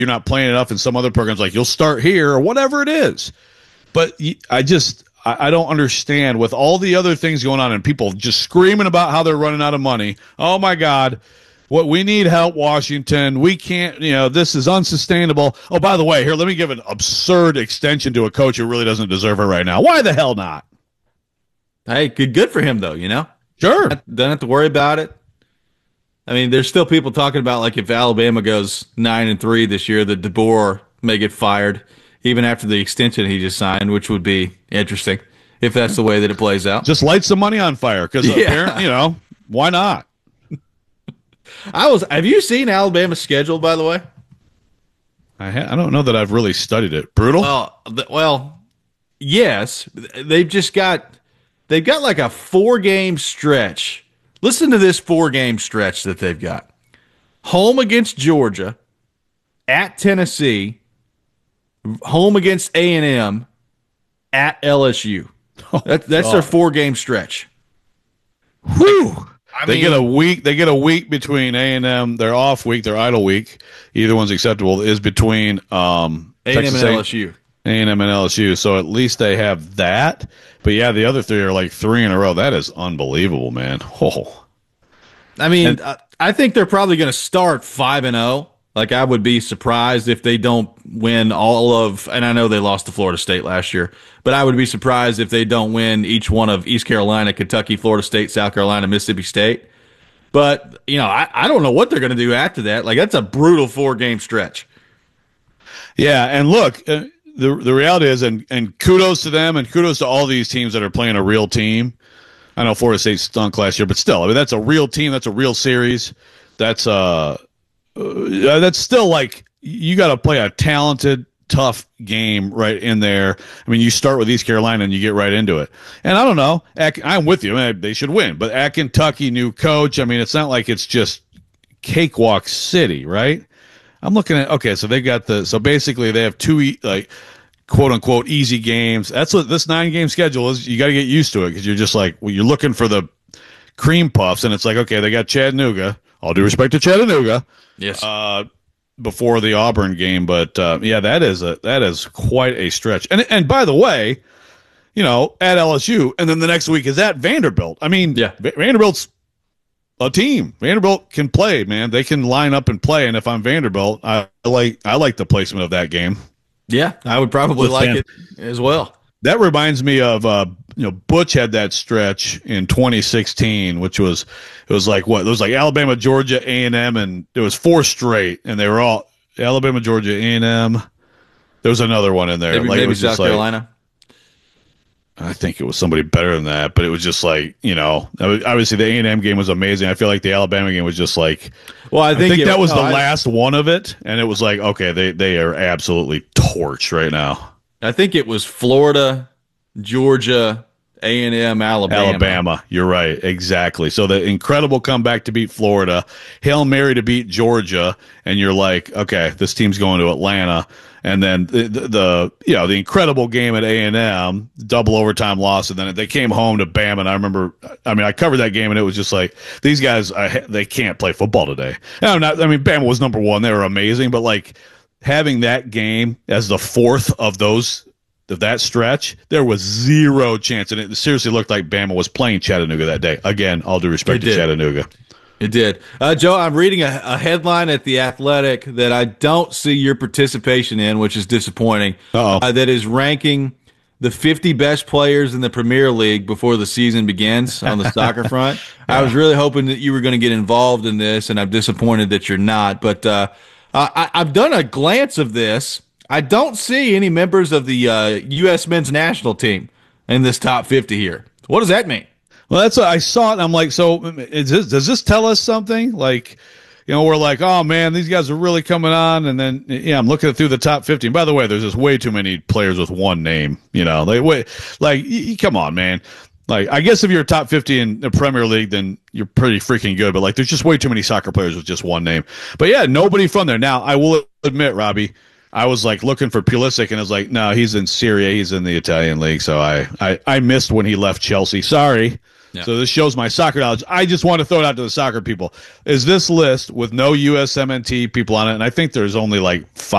you're not playing enough in some other programs, like you'll start here or whatever it is. But I don't understand with all the other things going on and people just screaming about how they're running out of money. Oh my God, what we need help, Washington. We can't, this is unsustainable. Oh, by the way, here, let me give an absurd extension to a coach who really doesn't deserve it right now. Why the hell not? Hey, good for him though, Sure. Don't have to worry about it. I mean, there's still people talking about like if Alabama goes 9-3 this year, that DeBoer may get fired even after the extension he just signed, which would be interesting if that's the way that it plays out. Just light some money on fire because apparently, why not? Have you seen Alabama's schedule, by the way? I don't know that I've really studied it. Brutal? Well, yes. They've got like a 4-game stretch. Listen to this 4-game stretch that they've got. Home against Georgia, at Tennessee, home against A&M, at LSU. That's their 4-game stretch. Whew. They get a week between A&M, their off week, their idle week. Either one's acceptable. Is between A&M and LSU. A&M and LSU. So at least they have that. But yeah, the other 3 are like 3 in a row. That is unbelievable, man. Oh. I mean, I think they're probably going to start 5-0. Like, I would be surprised if they don't win all of, and I know they lost to Florida State last year, but I would be surprised if they don't win each one of East Carolina, Kentucky, Florida State, South Carolina, Mississippi State. But, I don't know what they're going to do after that. Like, that's a brutal 4-game stretch. Yeah, and look, the reality is, and kudos to them, and kudos to all these teams that are playing a real team. I know Florida State stunk last year, but still, I mean, that's a real team. That's a real series. That's still like you got to play a talented, tough game right in there. I mean, you start with East Carolina and you get right into it. And I don't know. I'm with you. I mean, they should win. But at Kentucky, new coach. I mean, it's not like it's just cakewalk city, right? I'm looking at so they got so basically they have 2 like quote unquote easy games. That's what this 9-game schedule is. You got to get used to it because you're just like, well, you're looking for the cream puffs, and it's like, okay, they got Chattanooga. All due respect to Chattanooga. Yes. Before the Auburn game, but yeah, that is quite a stretch. And by the way, at LSU, and then the next week is at Vanderbilt. I mean, yeah, Vanderbilt's a team. Vanderbilt can play, man. They can line up and play. And if I'm Vanderbilt, I like the placement of that game. Yeah, I would probably like it as well. That reminds me of Butch had that stretch in 2016, which was like what? It was like Alabama, Georgia, A&M, and it was 4 straight, and they were all Alabama, Georgia, A&M. There was another one in there. Maybe South Carolina. I think it was somebody better than that, but it was just like, obviously the A&M game was amazing. I feel like the Alabama game was just like, well, I think that was the last one of it, and it was like, okay, they are absolutely torched right now. I think it was Florida, Georgia, A&M, Alabama. You're right. Exactly. So the incredible comeback to beat Florida, Hail Mary to beat Georgia, and you're like, okay, this team's going to Atlanta. And then the incredible game at A&M, double overtime loss, and then they came home to Bama. And I remember, I covered that game, and it was just like, these guys, they can't play football today. Bama was number 1. They were amazing, but like having that game as the 4th of that stretch, there was 0 chance, and it seriously looked like Bama was playing Chattanooga that day. Again, all due respect to Chattanooga. It did. Joe, I'm reading a headline at The Athletic that I don't see your participation in, which is disappointing. That is ranking the 50 best players in the Premier League before the season begins on the soccer front. Yeah. I was really hoping that you were going to get involved in this, and I'm disappointed that you're not. But I've done a glance of this. I don't see any members of the U.S. men's national team in this top 50 here. What does that mean? Well, that's what I saw it, and I'm like, so does this tell us something? Like, we're like, oh, man, these guys are really coming on, and then, I'm looking through the top 50. And by the way, there's just way too many players with one name, come on, man. Like, I guess if you're top 50 in the Premier League, then you're pretty freaking good, but, like, there's just way too many soccer players with just one name. But, yeah, nobody from there. Now, I will admit, Robbie, I was like looking for Pulisic, and I was like, no, he's in Serie A, he's in the Italian league. So I missed when he left Chelsea. Sorry. Yeah. So this shows my soccer knowledge. I just want to throw it out to the soccer people. Is this list with no USMNT people on it? And I think there's only like 5